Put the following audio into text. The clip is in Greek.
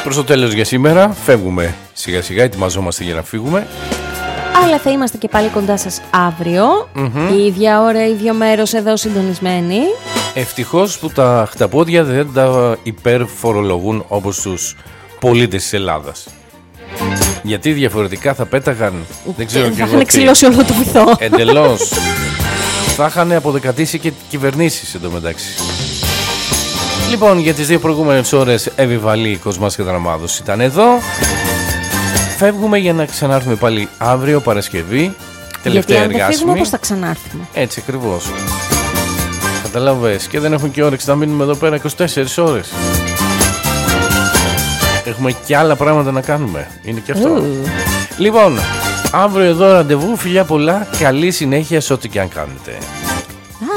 Προς το τέλος για σήμερα. Φεύγουμε σιγά σιγά, ετοιμαζόμαστε για να φύγουμε. Αλλά θα είμαστε και πάλι κοντά σας αύριο. Η ίδια ώρα, ίδιο μέρος εδώ συντονισμένοι. Ευτυχώς που τα χταπόδια δεν τα υπερφορολογούν όπως τους πολίτες της Ελλάδας. Γιατί διαφορετικά θα πέταγαν, δεν ξέρω και θα είχαν ξυλώσει όλο το βυθό. Εντελώς. Θα είχαν αποδεκατήσει και κυβερνήσεις εντωμεταξύ. Λοιπόν, για τις δύο προηγούμενες ώρες Εβιβαλή, Κοσμάς και Δραμάδος ήταν εδώ. Φεύγουμε για να ξανάρθουμε πάλι αύριο Παρασκευή. Τελευταία γιατί αν δεν φύγουμε, πώς θα ξανάρθουμε. Έτσι ακριβώς. Καταλάβες, και δεν έχουμε και όρεξη να μείνουμε εδώ πέρα 24 ώρες. Έχουμε και άλλα πράγματα να κάνουμε. Είναι και αυτό. Λοιπόν, αύριο εδώ ραντεβού. Φιλιά πολλά. Καλή συνέχεια σε ό,τι και αν κάνετε.